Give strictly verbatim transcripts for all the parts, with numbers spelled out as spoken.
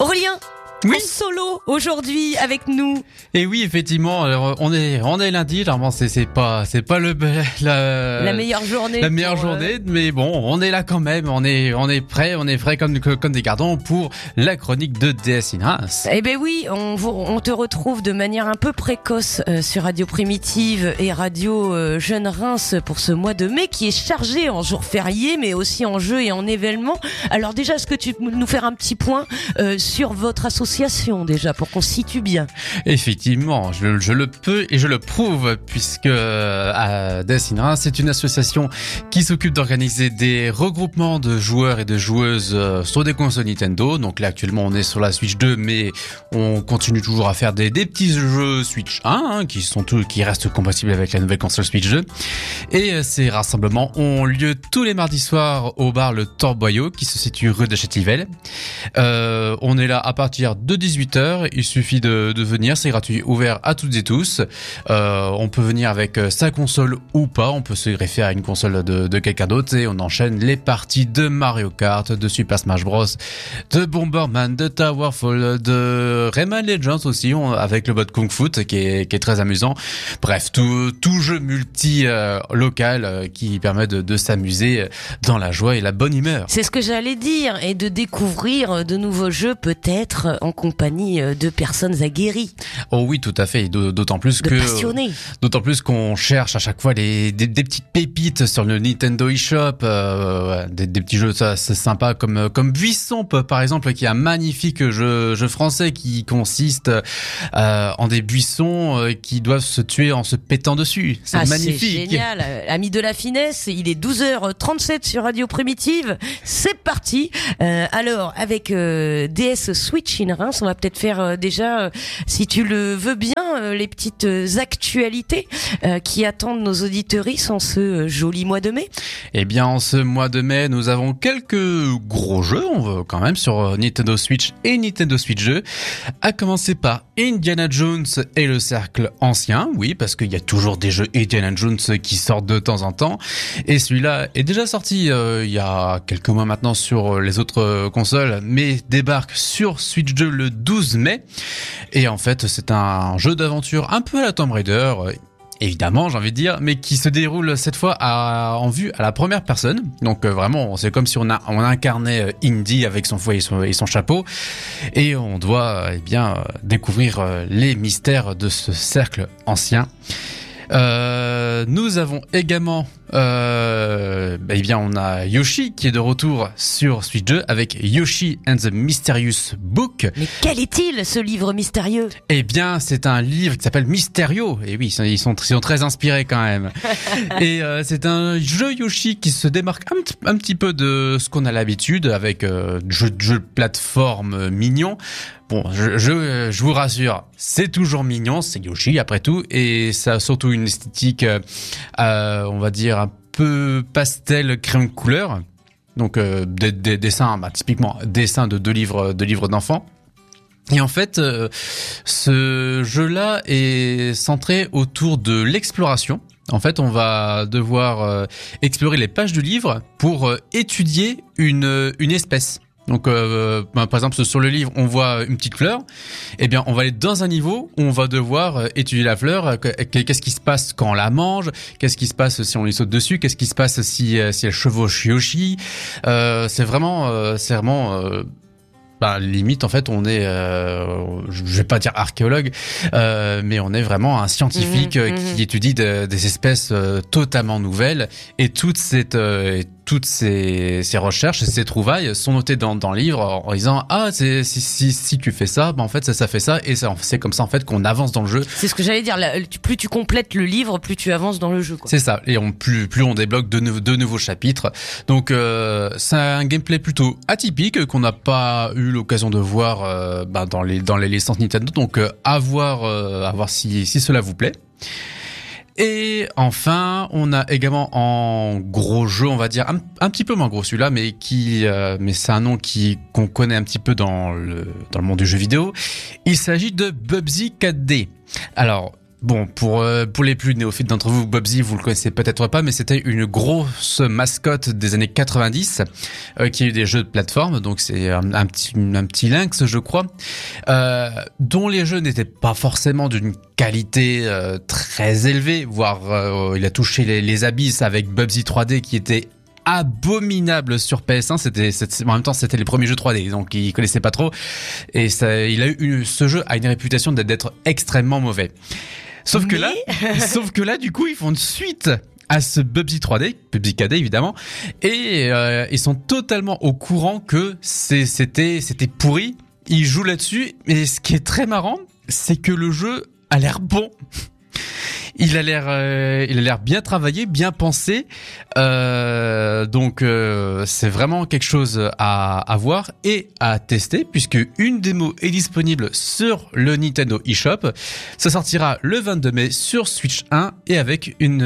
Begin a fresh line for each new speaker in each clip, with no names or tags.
Aurélien,
oui.
en solo aujourd'hui avec nous.
Et oui, effectivement, alors, on est on est lundi, normalement c'est c'est pas c'est pas le la
La meilleure journée.
la meilleure
pour,
journée,
euh...
mais bon, on est là quand même, on est on est prêt, on est prêt comme comme des gardons pour la chronique de D S in Reims.
Eh ben oui, on vous, on te retrouve de manière un peu précoce euh, sur Radio Primitive et Radio euh, Jeune Reims pour ce mois de mai qui est chargé en jours fériés mais aussi en jeux et en événements. Alors déjà, est-ce que tu peux nous faire un petit point euh, sur votre association déjà pour qu'on se situe bien?
Effectivement, je, je le peux et je le prouve puisque euh, à D S in Reims, c'est une association qui s'occupe d'organiser des regroupements de joueurs et de joueuses euh, sur des consoles Nintendo. Donc là actuellement on est sur la Switch deux, mais on continue toujours à faire des, des petits jeux Switch un hein, qui sont tous, qui restent compatibles avec la nouvelle console Switch deux. Et euh, ces rassemblements ont lieu tous les mardis soirs au bar Le Torboyau qui se situe rue de Châtivelle. Euh, on est là à partir de dix-huit heures. Il suffit de, de venir, c'est gratuit, ouvert à toutes et tous. Euh, on peut venir avec sa console ou pas, on peut se greffer à une console de, de quelqu'un d'autre et on enchaîne les parties de Mario Kart, de Super Smash Bros, de Bomberman, de Towerfall, de Rayman Legends aussi, on, avec le mode Kung Fu qui est, qui est très amusant. Bref, tout, tout jeu multi euh, local euh, qui permet de, de s'amuser dans la joie et la bonne humeur.
C'est ce que j'allais dire, et de découvrir de nouveaux jeux peut-être en compagnie de personnes aguerries.
Oh oui, tout à fait, d'autant plus
de
que
passionnés.
D'autant plus qu'on cherche à chaque fois les des, des petites pépites sur le Nintendo eShop, euh, des, des petits jeux ça c'est sympa comme comme Buisson par exemple, qui est un magnifique jeu jeu français qui consiste euh, en des buissons euh, qui doivent se tuer en se pétant dessus. C'est
ah,
magnifique.
C'est génial. Ami de la finesse, il est douze heures trente-sept sur Radio Primitive. C'est parti. Euh, alors avec euh, D S Switch in Reims, on va peut-être faire euh, déjà, euh, si tu le veux bien, euh, les petites actualités euh, qui attendent nos auditeuristes en ce euh, joli mois de mai.
Eh bien, en ce mois de mai, nous avons quelques gros jeux, on veut quand même, sur Nintendo Switch et Nintendo Switch deux. À commencer par Indiana Jones et le Cercle Ancien. Oui, parce qu'il y a toujours des jeux Indiana Jones qui sortent de temps en temps. Et celui-là est déjà sorti euh, il y a quelques mois maintenant sur les autres consoles, mais débarque sur Switch deux le douze mai. Et en fait, c'est un jeu d'aventure un peu à la Tomb Raider, évidemment, j'ai envie de dire, mais qui se déroule cette fois à, en vue à la première personne. Donc euh, vraiment, c'est comme si on, a, on incarnait Indy avec son fouet et son, et son chapeau, et on doit eh bien découvrir les mystères de ce cercle ancien. Euh, nous avons également, euh, eh bien, on a Yoshi qui est de retour sur Switch deux avec Yoshi and the Mysterious Book.
Mais quel est-il, ce livre mystérieux?
Eh bien, c'est un livre qui s'appelle Mysterio. Et oui, ils sont, ils sont très inspirés quand même. Et euh, c'est un jeu Yoshi qui se démarque un, t- un petit peu de ce qu'on a l'habitude avec euh, jeu, jeu de plateforme mignon. Bon, je, je, je vous rassure, c'est toujours mignon, c'est Yoshi après tout, et ça a surtout une esthétique, euh, on va dire, un peu pastel crème couleur. Donc euh, des, des dessins, bah, typiquement dessins de deux livres, de livres d'enfants. Et en fait, euh, ce jeu-là est centré autour de l'exploration. En fait, on va devoir euh, explorer les pages du livre pour euh, étudier une, une espèce. Donc, euh, bah, par exemple, sur le livre, on voit une petite fleur. Eh bien, on va aller dans un niveau où on va devoir euh, étudier la fleur. Euh, qu'est-ce qui se passe quand on la mange? Qu'est-ce qui se passe si on lui saute dessus? Qu'est-ce qui se passe si, euh, si elle chevauche Yoshi? euh, C'est vraiment, euh, c'est vraiment. Euh, Bah, limite, en fait, on est, euh, je vais pas dire archéologue, euh, mais on est vraiment un scientifique
mmh,
qui
mmh.
étudie de, des espèces euh, totalement nouvelles, et toute cette, euh, toutes ces, ces recherches, ces trouvailles sont notées dans, dans le livre en disant ah c'est, si, si, si tu fais ça, bah en fait ça ça fait ça, et ça, c'est comme ça en fait qu'on avance dans le jeu.
C'est ce que j'allais dire. Là, plus tu complètes le livre, plus tu avances dans le jeu, quoi.
C'est ça. Et on, plus plus on débloque de, nou- de nouveaux chapitres. Donc euh, c'est un gameplay plutôt atypique qu'on n'a pas eu l'occasion de voir euh, bah, dans les dans les licences Nintendo. Donc euh, à voir euh, à voir si si cela vous plaît. Et enfin, on a également en gros jeu, on va dire un, un petit peu moins gros celui-là, mais qui, euh, mais c'est un nom qui qu'on connaît un petit peu dans le dans le monde du jeu vidéo. Il s'agit de Bubsy quatre D. Alors bon, pour euh, pour les plus néophytes d'entre vous, Bubsy, vous le connaissez peut-être pas, mais c'était une grosse mascotte des années quatre-vingt-dix euh, qui a eu des jeux de plateforme. Donc c'est un, un petit un petit lynx, je crois, euh, dont les jeux n'étaient pas forcément d'une qualité euh, très élevée, voire euh, il a touché les, les abysses avec Bubsy trois D qui était abominable sur P S un. C'était, c'était en même temps c'était les premiers jeux trois D, donc il connaissait pas trop, et ça, il a eu une, ce jeu a une réputation d'être, d'être extrêmement mauvais. Sauf Mais... que là, sauf que là, du coup, ils font une suite à ce Bubsy trois D, Bubsy K D évidemment, et euh, ils sont totalement au courant que c'est, c'était, c'était pourri. Ils jouent là-dessus, et ce qui est très marrant, c'est que le jeu a l'air bon. Il a l'air, euh, il a l'air bien travaillé, bien pensé. Euh, donc euh, c'est vraiment quelque chose à, à voir et à tester, puisque une démo est disponible sur le Nintendo eShop. Ça sortira le vingt-deux mai sur Switch un et avec une,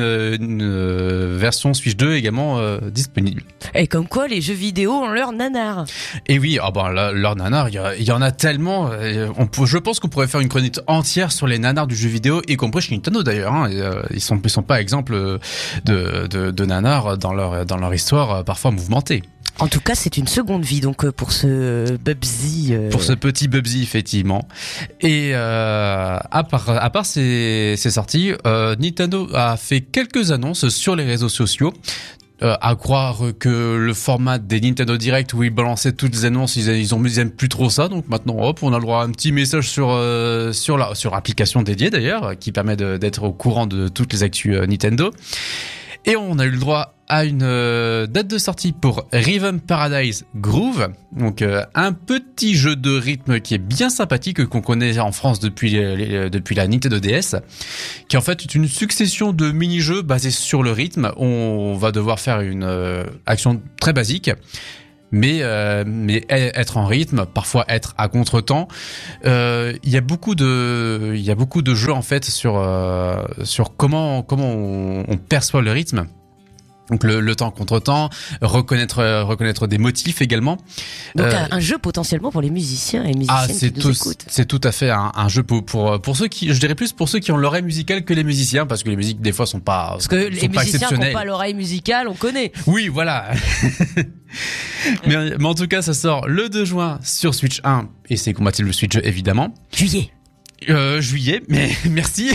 une version Switch deux également euh, disponible.
Et comme quoi les jeux vidéo ont leur nanar.
Et oui, oh ben là, leur nanar, il y, y en a tellement. On peut, je pense qu'on pourrait faire une chronique entière sur les nanars du jeu vidéo, y compris chez Nintendo d'ailleurs. Hein. Et, euh, ils sont, ils sont pas exemples de, de, de nanars dans leur, dans leur histoire parfois mouvementée.
En tout cas, c'est une seconde vie donc pour ce Bubsy. Euh...
Pour ce petit Bubsy, effectivement. Et euh, à part, à part ces, ces sorties, euh, Nintendo a fait quelques annonces sur les réseaux sociaux. Euh, à croire que le format des Nintendo Direct où ils balançaient toutes les annonces, ils, ils ont ils aiment plus trop ça. Donc maintenant, hop, on a le droit à un petit message sur euh, sur la sur l'application dédiée d'ailleurs, qui permet de, d'être au courant de toutes les actus euh, Nintendo. Et on a eu le droit à une euh, date de sortie pour Rhythm Paradise Groove, donc euh, un petit jeu de rythme qui est bien sympathique, qu'on connaît en France depuis les, depuis la Nintendo D S, qui en fait est une succession de mini-jeux basés sur le rythme. On va devoir faire une euh, action très basique, mais euh, mais être en rythme, parfois être à contretemps. Euh, il y a beaucoup de il y a beaucoup de jeux en fait sur euh, sur comment comment on, on perçoit le rythme. Donc le, le temps contre temps, reconnaître reconnaître des motifs également.
Donc euh, un, un jeu potentiellement pour les musiciens et musiciennes
ah, c'est
qui
tout,
nous écoutent.
C'est tout à fait un, un jeu pour, pour pour ceux qui, je dirais plus pour ceux qui ont l'oreille musicale que les musiciens, parce que les musiques des fois sont pas
parce que
sont
les
pas
musiciens qui n'ont pas l'oreille musicale, on connaît.
Oui, voilà. mais, mais en tout cas, ça sort le deux juin sur Switch un et c'est compatible Switch évidemment.
Juillet.
Euh, juillet, mais merci.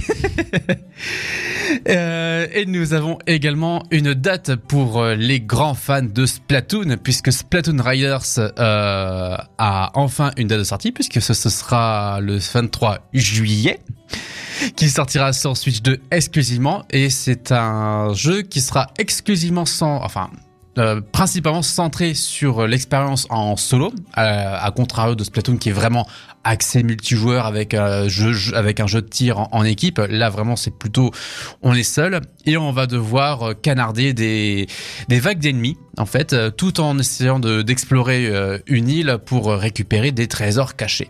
euh, et nous avons également une date pour les grands fans de Splatoon, puisque Splatoon Riders euh, a enfin une date de sortie, puisque ce, ce sera le vingt-trois juillet, qui sortira sur Switch deux exclusivement, et c'est un jeu qui sera exclusivement sans, enfin, Euh, principalement centré sur l'expérience en solo, euh, à contrario de Splatoon qui est vraiment axé multijoueur avec un jeu, avec un jeu de tir en, en équipe. Là vraiment c'est plutôt on est seul et on va devoir canarder des des vagues d'ennemis en fait, euh, tout en essayant de d'explorer euh, une île pour récupérer des trésors cachés.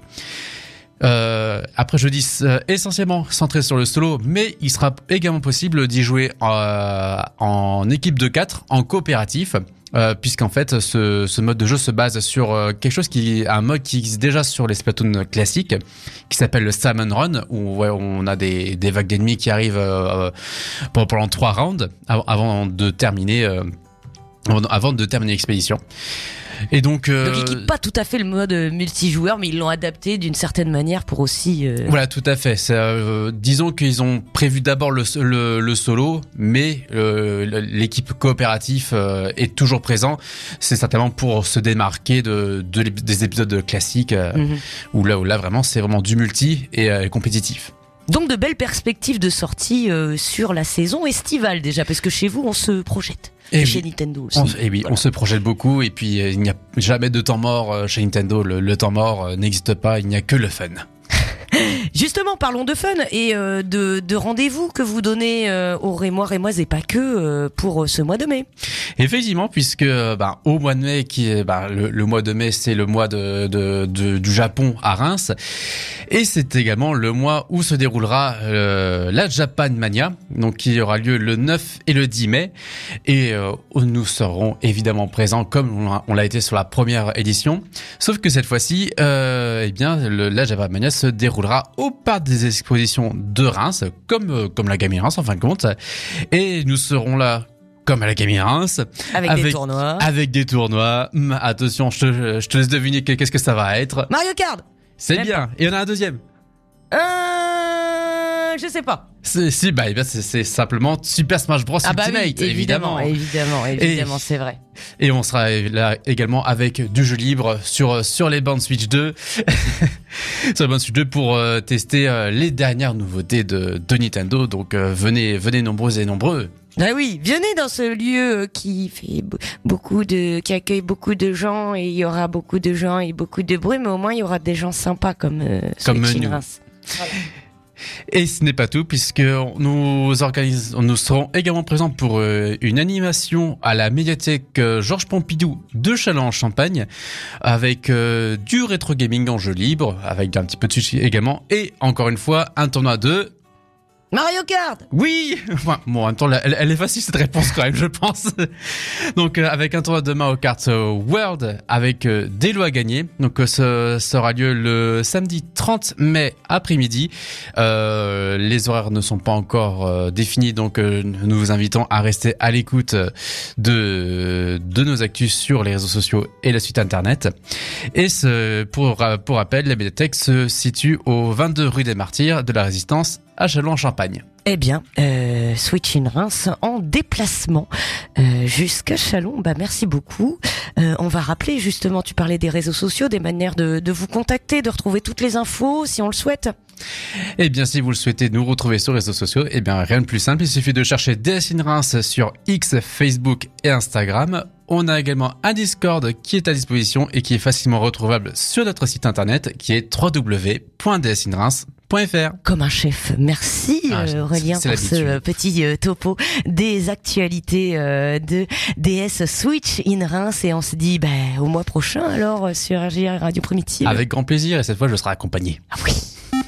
Euh, après je dis euh, essentiellement centré sur le solo, mais il sera également possible d'y jouer euh, en équipe de quatre, en coopératif, euh, puisqu'en fait ce, ce mode de jeu se base sur euh, quelque chose qui un mode qui existe déjà sur les Splatoon classiques, qui s'appelle le Salmon Run, où ouais, on a des, des vagues d'ennemis qui arrivent euh, pendant, pendant trois rounds avant, avant de terminer euh, avant de terminer l'expédition. Et donc, euh...
donc ils quittent pas tout à fait le mode multijoueur, mais ils l'ont adapté d'une certaine manière pour aussi. Euh...
Voilà, tout à fait. C'est, euh, disons qu'ils ont prévu d'abord le, le, le solo, mais euh, l'équipe coopérative euh, est toujours présent. C'est certainement pour se démarquer de, de des épisodes classiques euh, mm-hmm. où là, où là vraiment c'est vraiment du multi et euh, compétitif.
Donc de belles perspectives de sortie euh, sur la saison estivale déjà, parce que chez vous on se projette. Et, et chez oui. Nintendo aussi.
On, et oui, voilà. On se projette beaucoup et puis euh, il n'y a jamais de temps mort euh, chez Nintendo. Le, le temps mort euh, n'existe pas, il n'y a que le fun.
Justement, parlons de fun et euh, de, de rendez-vous que vous donnez euh, aux Rémois, Rémoises et pas que euh, pour ce mois de mai.
Effectivement, puisque bah, au mois de mai, qui est bah, le, le mois de mai, c'est le mois de, de, de du Japon à Reims, et c'est également le mois où se déroulera euh, la Japan Mania, donc qui aura lieu le neuf et le dix mai, et euh, où nous serons évidemment présents comme on l'a été sur la première édition, sauf que cette fois-ci, euh, eh bien, le, la Japan Mania se déroulera au parc des expositions de Reims, comme, euh, comme la Gaming Reims en fin de compte. Et nous serons là comme à la Gaming Reims.
Avec, avec des tournois.
Avec des tournois. Hum, attention, je te, je te laisse deviner qu'est-ce que ça va être.
Mario Kart.
C'est Même bien. Pas. Et on a un deuxième.
Euh, je sais pas.
C'est, si, bah, c'est, c'est simplement Super Smash Bros.
Ah bah
Ultimate,
oui, évidemment. Évidemment, évidemment, évidemment,
et,
c'est vrai.
Et on sera là également avec du jeu libre sur, sur les bandes Switch deux. sur les bandes Switch deux pour euh, tester euh, les dernières nouveautés de, de Nintendo. Donc, euh, venez, venez nombreux et nombreux.
Ah oui, venez dans ce lieu qui fait beaucoup de, qui accueille beaucoup de gens et il y aura beaucoup de gens et beaucoup de bruit, mais au moins il y aura des gens sympas comme, euh,
comme nous. Voilà. Et ce n'est pas tout, puisque nous organise, nous serons également présents pour euh, une animation à la médiathèque euh, Georges Pompidou de Châlons-en-Champagne, avec euh, du rétro gaming en jeu libre, avec un petit peu de Switch également, et encore une fois un tournoi de
Mario Kart.
Oui. Enfin, bon, en même temps, elle, elle est facile cette réponse quand même, je pense. Donc, euh, avec un tournoi de Mario Kart World avec euh, des lots à gagner. Donc, euh, ce sera lieu le samedi trente mai après-midi. Euh, les horaires ne sont pas encore euh, définis, donc euh, nous vous invitons à rester à l'écoute de de nos actus sur les réseaux sociaux et la suite internet. Et ce, pour pour rappel, la médiathèque se situe au vingt-deux rue des Martyrs de la Résistance à Châlons-en-Champagne.
Eh bien, euh, Switch in Reims en déplacement euh, jusqu'à Châlons. Bah merci beaucoup. Euh, on va rappeler justement, tu parlais des réseaux sociaux, des manières de, de vous contacter, de retrouver toutes les infos si on le souhaite.
Eh bien, si vous le souhaitez nous retrouver sur les réseaux sociaux, eh bien rien de plus simple, il suffit de chercher D S in Reims sur X, Facebook et Instagram. On a également un Discord qui est à disposition et qui est facilement retrouvable sur notre site internet qui est w w w point d s in reims point f r.
Comme un chef. Merci ah, euh, Aurélien pour l'habitude. ce petit euh, topo des actualités euh, de D S Switch in Reims et on se dit bah, au mois prochain alors sur R J R Radio Primitive.
Avec grand plaisir et cette fois je serai accompagné.
Ah oui.